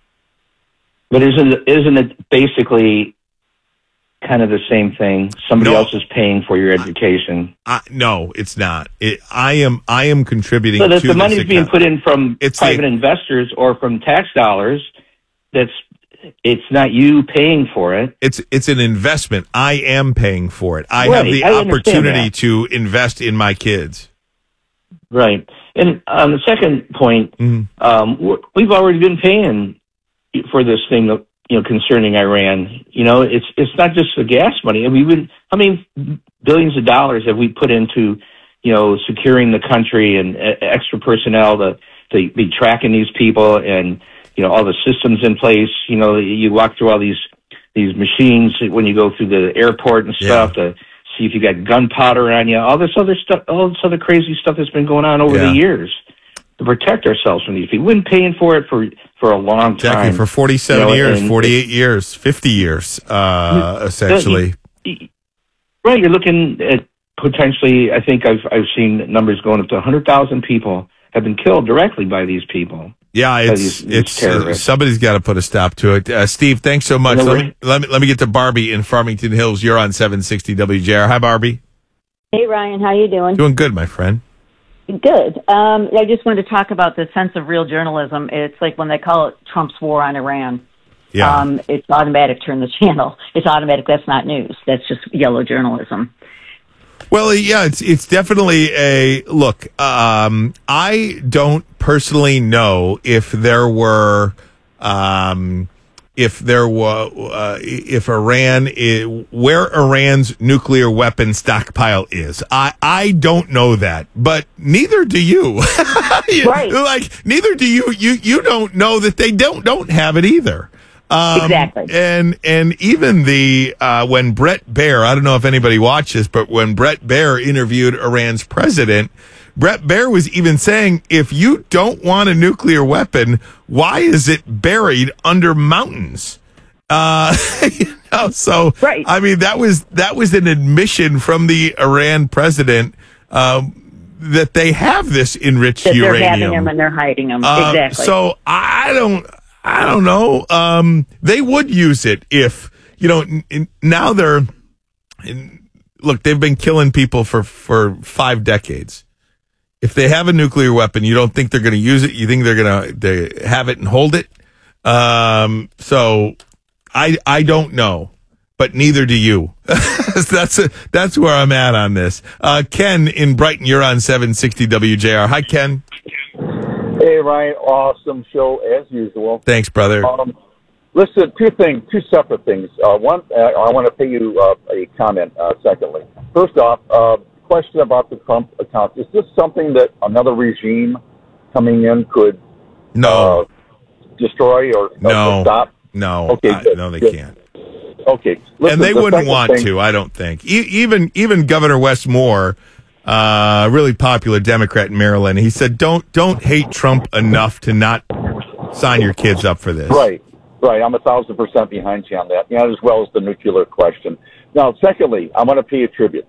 But isn't it, isn't it basically kind of the same thing? Somebody No. else is paying for your education. I, no, it's not. It, I am. I am contributing. So that to the this money's being account. put in from It's private the- investors or from tax dollars. That's it's not you paying for it. It's it's an investment. I am paying for it. I have Right, the I understand opportunity that. to invest in my kids. Right. And on the second point, Mm-hmm. um, we're- we've already been paying for this thing, you know, concerning Iran. You know, it's it's not just the gas money. I mean, we've been, how many billions of dollars have we put into, you know, securing the country and uh, extra personnel to to be tracking these people and, you know, all the systems in place. You know, you walk through all these these machines when you go through the airport and stuff to see if you got gunpowder on you. All this other stuff, all this other crazy stuff that's been going on over Yeah. the years to protect ourselves from these people. We've been paying for it for for a long time. Jackie, for forty-seven You know, years, and- forty-eight years, fifty years, uh, essentially. Right, you're looking at potentially, I think I've I've seen numbers going up to one hundred thousand people have been killed directly by these people. Yeah, by it's these, these it's uh, terrorists. somebody's got to put a stop to it. Uh, Steve, thanks so much. You know, let, me, let me let me get to Barbie in Farmington Hills. You're on seven sixty W J R. Hi, Barbie. Hey, Ryan, how you doing? Doing good, my friend. Good. Um, I just wanted to talk about the sense of real journalism. It's like when they call it Trump's war on Iran. Yeah. Um, it's automatic. Turn the channel. It's automatic. That's not news. That's just yellow journalism. Well, yeah, it's it's definitely a look. Um, I don't personally know if there were, um, if there were, uh, if Iran, is, where Iran's nuclear weapon stockpile is. I I don't know that, but neither do you. Right. Like neither do you. You you don't know that they don't don't have it either. Um, exactly. And and even the uh, when Brett Baer, I don't know if anybody watched this, but when Brett Baer interviewed Iran's president, Brett Baer was even saying, if you don't want a nuclear weapon, why is it buried under mountains? Uh, you know, so right. I mean, that was that was an admission from the Iran president um, that they have this enriched that uranium. They're having them and they're hiding them. Uh, exactly. So I don't. I don't know. Um, they would use it if, you know, n- n- now they're, n- look, they've been killing people for, for five decades. If they have a nuclear weapon, you don't think they're going to use it. You think they're going to have it and hold it. Um, so I, I don't know, but neither do you. that's, a, that's where I'm at on this. Uh, Ken in Brighton, you're on seven sixty W J R. Hi, Ken. Hey, Ryan, awesome show as usual. Thanks, brother. Um, listen, two things, two separate things. Uh, one, uh, I want to pay you uh, a comment. Uh, secondly, first off, uh, question about the Trump account: is this something that another regime coming in could no uh, destroy or, no or stop? No, okay, I, good, no, they good. can't. Okay, listen, and they the wouldn't second want thing, to. I don't think. E- even even Governor Wes Moore. Uh, really popular Democrat in Maryland. He said, "Don't don't hate Trump enough to not sign your kids up for this." Right, right. I'm a thousand percent behind you on that. Yeah, as well as the nuclear question. Now, secondly, I want to pay you tribute.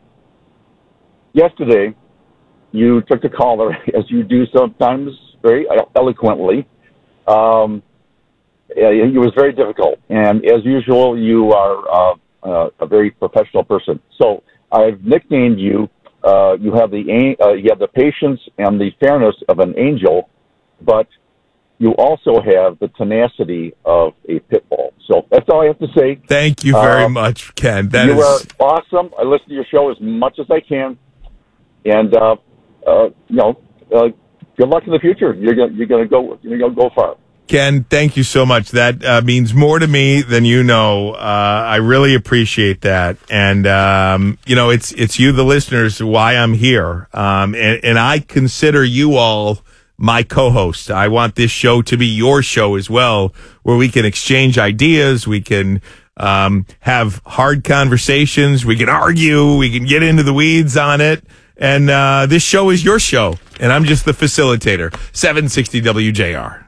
Yesterday, you took the caller, as you do sometimes, very eloquently. Um, it was very difficult, and as usual, you are uh, uh, a very professional person. So I've nicknamed you. Uh, you have the uh, you have the patience and the fairness of an angel, but you also have the tenacity of a pit bull. So that's all I have to say. Thank you very um, much, Ken. That you is are awesome. I listen to your show as much as I can, and uh, uh, you know, uh, good luck in the future. You're gonna you're gonna go you're gonna go far. Ken, thank you so much. That uh, means more to me than you know. Uh, I really appreciate that. And, um, you know, it's it's you, the listeners, why I'm here. Um, and, and I consider you all my co-host. I want this show to be your show as well, where we can exchange ideas. We can um, have hard conversations. We can argue. We can get into the weeds on it. And uh, this show is your show. And I'm just the facilitator. seven sixty W J R.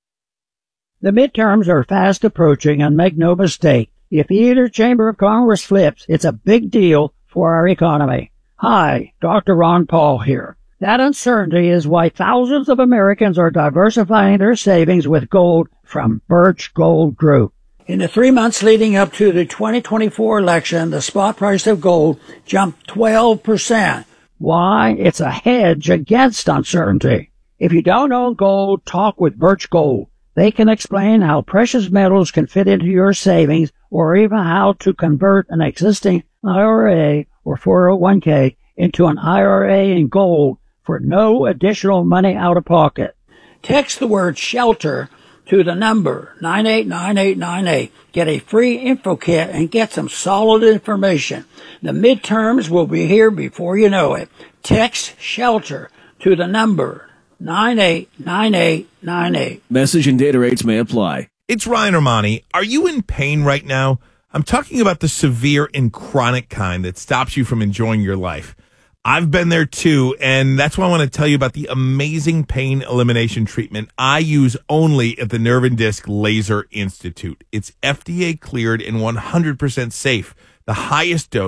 The midterms are fast approaching, and make no mistake, if either chamber of Congress flips, it's a big deal for our economy. Hi, Doctor Ron Paul here. That uncertainty is why thousands of Americans are diversifying their savings with gold from Birch Gold Group. In the three months leading up to the twenty twenty-four election, the spot price of gold jumped twelve percent. Why? It's a hedge against uncertainty. If you don't own gold, talk with Birch Gold. They can explain how precious metals can fit into your savings, or even how to convert an existing I R A or four oh one k into an I R A in gold for no additional money out of pocket. Text the word SHELTER to the number nine eight nine eight nine eight. Get a free info kit and get some solid information. The midterms will be here before you know it. Text SHELTER to the number nine eight nine eight nine eight. Message and data rates may apply. It's Ryan Armani. Are you in pain right now? I'm talking about the severe and chronic kind that stops you from enjoying your life. I've been there too, and that's why I want to tell you about the amazing pain elimination treatment I use only at the Nerve and Disc Laser Institute. It's F D A cleared and one hundred percent safe. The highest dose,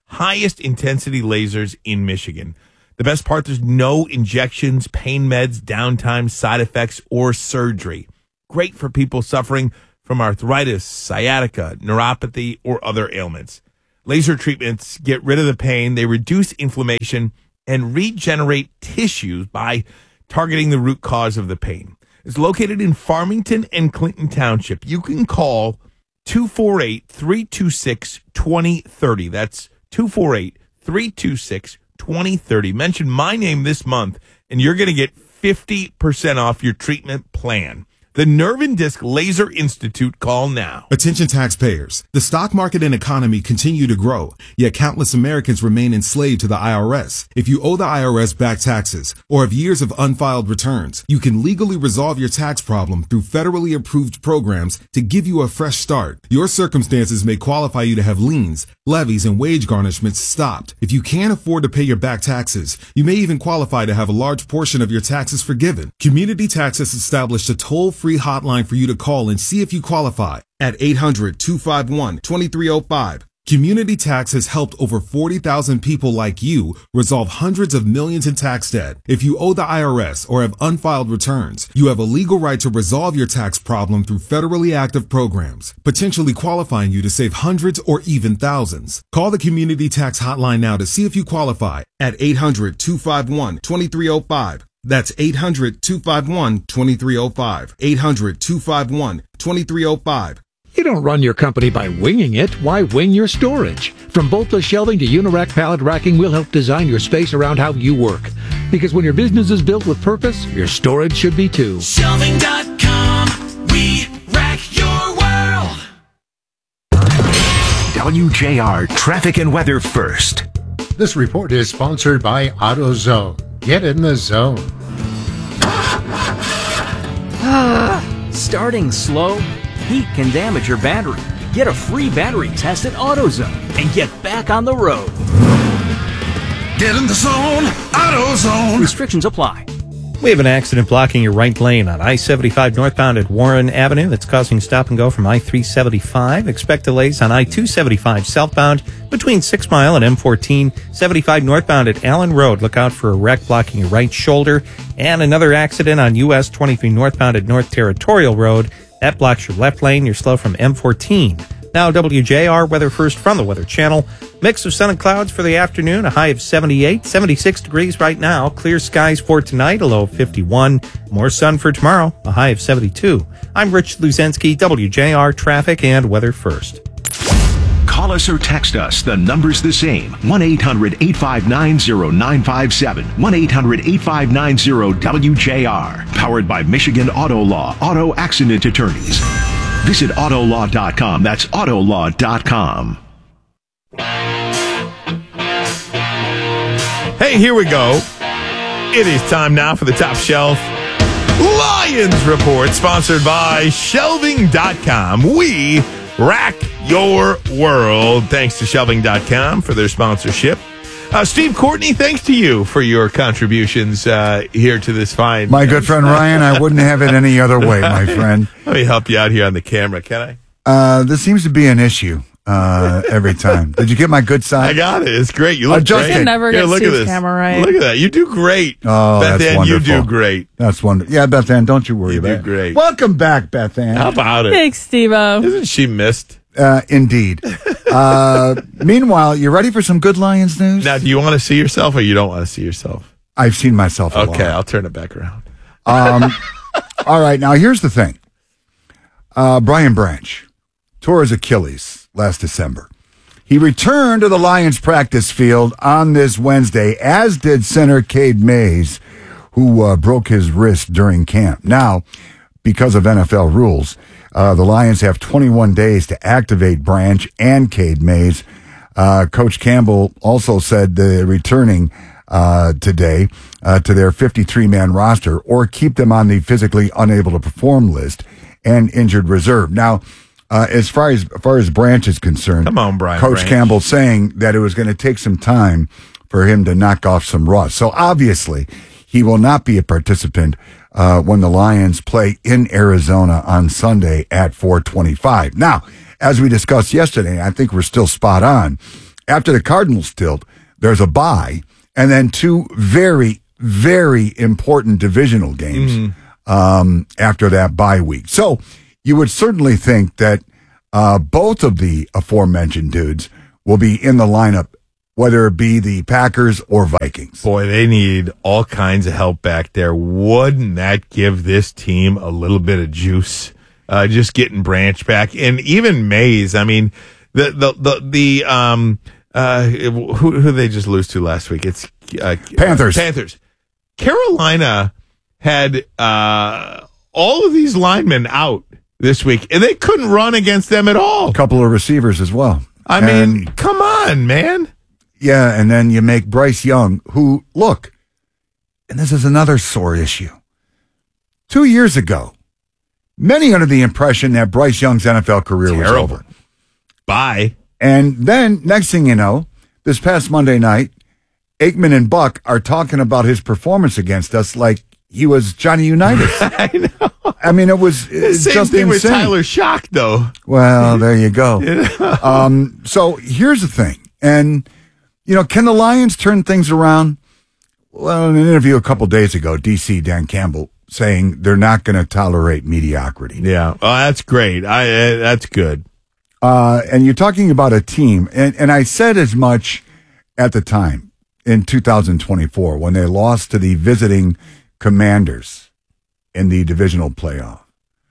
highest intensity lasers in Michigan. The best part, there's no injections, pain meds, downtime, side effects, or surgery. Great for people suffering from arthritis, sciatica, neuropathy, or other ailments. Laser treatments get rid of the pain, they reduce inflammation, and regenerate tissues by targeting the root cause of the pain. It's located in Farmington and Clinton Township. You can call two four eight, three two six, two zero three zero. That's two four eight, three two six, two zero three zero. Mention my name this month, and you're going to get fifty percent off your treatment plan. The Nerve and Disc Laser Institute. Call now. Attention taxpayers. The stock market and economy continue to grow, yet countless Americans remain enslaved to the I R S. If you owe the I R S back taxes or have years of unfiled returns, you can legally resolve your tax problem through federally approved programs to give you a fresh start. Your circumstances may qualify you to have liens, levies, and wage garnishments stopped. If you can't afford to pay your back taxes, you may even qualify to have a large portion of your taxes forgiven. Community Tax has established a toll-free hotline for you to call and see if you qualify at eight hundred, two five one, two three zero five. Community Tax has helped over forty thousand people like you resolve hundreds of millions in tax debt. If you owe the I R S or have unfiled returns, you have a legal right to resolve your tax problem through federally active programs, potentially qualifying you to save hundreds or even thousands. Call the Community Tax hotline now to see if you qualify at eight hundred, two five one, two three zero five. That's eight hundred, two five one, two three zero five. eight hundred, two five one, two three zero five. You don't run your company by winging it. Why wing your storage? From Boltless Shelving to Unirack Pallet Racking, we'll help design your space around how you work. Because when your business is built with purpose, your storage should be too. Shelving dot com, we rack your world. W J R Traffic and Weather First. This report is sponsored by AutoZone. Get in the zone. Starting slow? Heat can damage your battery. Get a free battery test at AutoZone and get back on the road. Get in the zone, AutoZone. Restrictions apply. We have an accident blocking your right lane on I seventy-five northbound at Warren Avenue that's causing stop and go from I three seventy-five. Expect delays on I two seventy-five southbound between six mile and M fourteen. seventy-five northbound at Allen Road. Look out for a wreck blocking your right shoulder. And another accident on U S twenty-three northbound at North Territorial Road. That blocks your left lane. You're slow from M fourteen. Now W J R Weather First from the Weather Channel. Mix of sun and clouds for the afternoon, a high of seventy-eight, seventy-six degrees right now. Clear skies for tonight, a low of fifty-one. More sun for tomorrow, a high of seventy-two. I'm Rich Luzensky, W J R Traffic and Weather First. Call us or text us. The number's the same. one eight hundred, eight five nine, zero nine five seven. one eight hundred, eight five nine, zero W J R. Powered by Michigan Auto Law, Auto Accident Attorneys. Visit auto law dot com. That's auto law dot com. Hey, here we go. It is time now for the Top Shelf Lions Report, sponsored by shelving dot com. We rack your world. Thanks to shelving dot com for their sponsorship. Uh, Steve Courtney, thanks to you for your contributions uh, here to this fine. My good friend Ryan, I wouldn't have it any other way, my friend. Let me help you out here on the camera, can I? Uh, this seems to be an issue uh, every time. Did you get my good side? I got it. It's great. You look Adjusted. great. You never Here, get look at Steve's this. camera right. Look at that. You do great. Oh, Beth that's Ann, wonderful. you do great. That's wonderful. Yeah, Beth Ann, don't you worry You about do it. great. Welcome back, Beth Ann. How about it? Thanks, Steve-O. Isn't she missed? Uh, indeed. Uh, meanwhile, you ready for some good Lions news? Now, do you want to see yourself or you don't want to see yourself? I've seen myself a Okay, lot. I'll turn it back around. Um, all right, now here's the thing. Uh, Brian Branch tore his Achilles last December. He returned to the Lions practice field on this Wednesday, as did center Cade Mays, who uh, broke his wrist during camp. Now, because of N F L rules, uh, the Lions have twenty-one days to activate Branch and Cade Mays. Uh, Coach Campbell also said they're returning uh, today uh, to their fifty-three man roster or keep them on the physically unable to perform list and injured reserve. Now, uh, as far as, as far as Branch is concerned, Come on, Brian Coach Branch. Campbell saying that it was going to take some time for him to knock off some rust. So obviously, he will not be a participant uh, when the Lions play in Arizona on Sunday at four twenty-five. Now, as we discussed yesterday, I think we're still spot on. after the Cardinals tilt, there's a bye, and then two very, very important divisional games mm. um, after that bye week. So you would certainly think that uh, both of the aforementioned dudes will be in the lineup, whether it be the Packers or Vikings. Boy, they need all kinds of help back there. Wouldn't that give this team a little bit of juice? Uh, just getting Branch back, and even Mays. I mean, the the the, the um uh who who did they just lose to last week? It's uh, Panthers. Uh, Panthers. Carolina had uh all of these linemen out this week, and they couldn't run against them at all. A couple of receivers as well. I and, mean, come on, man. Yeah, and then you make Bryce Young, who look, and this is another sore issue. Two years ago, many under the impression that Bryce Young's N F L career Terrible. was over. Bye. And then, next thing you know, this past Monday night, Aikman and Buck are talking about his performance against us like he was Johnny Unitas. I know. I mean, it was the same just thing insane. with Tyler Shock, though. Well, there you go. Yeah. um, so here's the thing. And, you know, can the Lions turn things around? Well, in an interview a couple days ago, D C, Dan Campbell, saying they're not going to tolerate mediocrity. Yeah. Oh, that's great. I uh, That's good. Uh, and you're talking about a team, and, and I said as much at the time in two thousand twenty-four when they lost to the visiting Commanders in the divisional playoff.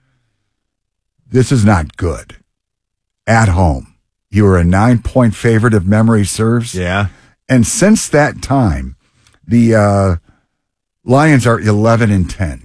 This is not good. At home, you were a nine-point favorite if memory serves. Yeah. And since that time, the uh, Lions are eleven and ten.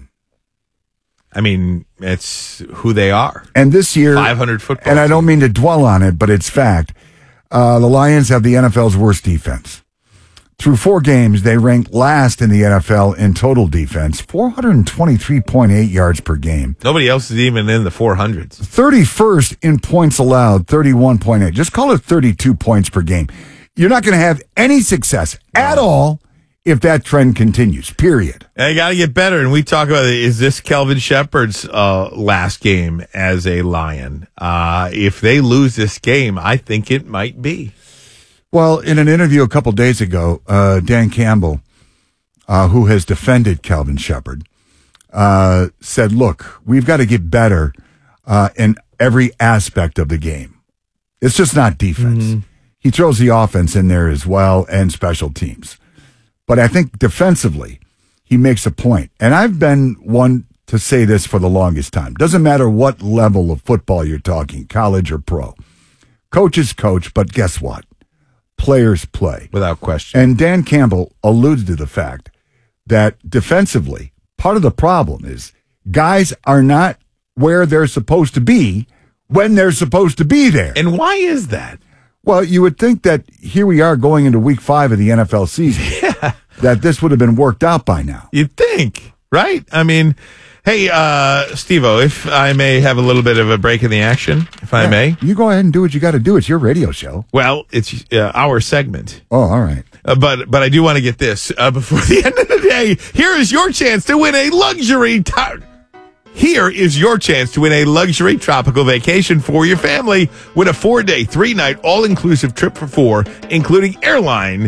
I mean, it's who they are. And this year, five hundred football. And I don't mean to dwell on it, but it's fact. Uh, the Lions have the N F L's worst defense. Through four games, they ranked last in the N F L in total defense, four hundred twenty-three point eight yards per game. Nobody else is even in the four hundreds. thirty-first in points allowed, thirty-one point eight. Just call it thirty-two points per game. You're not going to have any success at all if that trend continues, period. They got to get better. And we talk about, is this Kelvin Shepard's uh, last game as a Lion? Uh, if they lose this game, I think it might be. Well, in an interview a couple days ago, uh, Dan Campbell, uh, who has defended Kelvin Shepard, uh, said, look, we've got to get better uh, in every aspect of the game. It's just not defense. Mm-hmm. He throws the offense in there as well and special teams. But I think defensively, he makes a point. And I've been one to say this for the longest time. Doesn't matter what level of football you're talking, college or pro. Coaches coach, but guess what? Players play. Without question. And Dan Campbell alluded to the fact that defensively, part of the problem is guys are not where they're supposed to be when they're supposed to be there. And why is that? Well, you would think that here we are going into week five of the N F L season, yeah. that this would have been worked out by now. You'd think, right? I mean, hey, uh, Steve-O, if I may have a little bit of a break in the action, if yeah, I may. You go ahead and do what you got to do. It's your radio show. Well, it's uh, our segment. Oh, all right. Uh, but but I do want to get this. Uh, before the end of the day, here is your chance to win a luxury tar- Here is your chance to win a luxury tropical vacation for your family. Win a four-day, three-night, all-inclusive trip for four, including airline,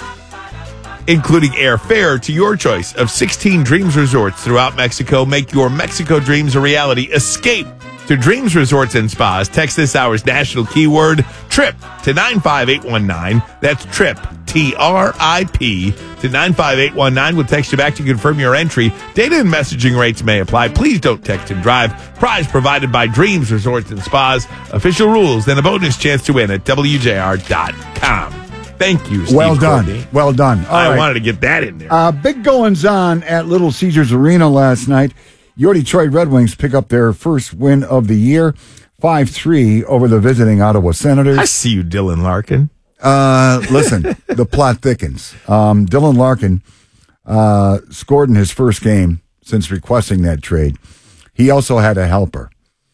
including airfare to your choice of sixteen Dreams Resorts throughout Mexico. Make your Mexico dreams a reality. Escape to Dreams Resorts and Spas. Text this hour's national keyword, TRIP, to nine five eight one nine. That's TRIP, T R I P, to nine five eight one nine. We'll text you back to confirm your entry. Data and messaging rates may apply. Please don't text and drive. Prize provided by Dreams Resorts and Spas. Official rules and a bonus chance to win at W J R dot com. Thank you, Steve Well done. Courtney. Well done. All I right. wanted to get that in there. Uh, big goings on at Little Caesars Arena last night. Your Detroit Red Wings pick up their first win of the year, five three over the visiting Ottawa Senators. I see you, Dylan Larkin. Uh, listen, the plot thickens. Um, Dylan Larkin uh, scored in his first game since requesting that trade. He also had a helper.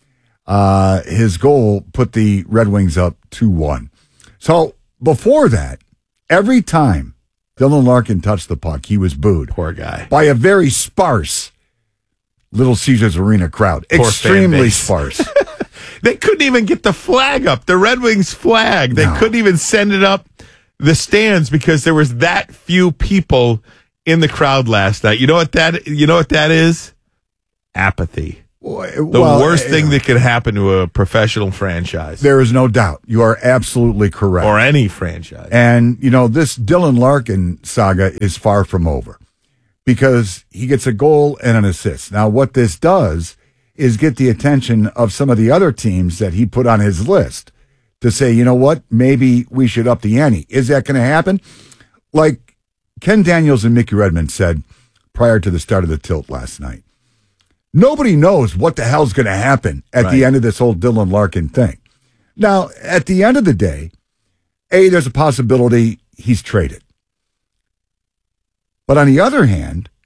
Uh, his goal put the Red Wings up two one. So before that, every time Dylan Larkin touched the puck, he was booed. Poor guy. By a very sparse Little Caesars Arena crowd. Poor Extremely sparse. They couldn't even get the flag up, the Red Wings flag. They No. couldn't even send it up the stands because there was that few people in the crowd last night. You know what that? You know what that is? Apathy. The Well, worst uh, thing that could happen to a professional franchise. There is no doubt. You are absolutely correct. Or any franchise. And, you know, this Dylan Larkin saga is far from over because he gets a goal and an assist. Now, what this does is get the attention of some of the other teams that he put on his list to say, you know what, maybe we should up the ante. Is that going to happen? Like Ken Daniels and Mickey Redmond said prior to the start of the tilt last night. Nobody knows what the hell's going to happen at Right. the end of this whole Dylan Larkin thing. Now, at the end of the day, A, there's a possibility he's traded. But on the other hand,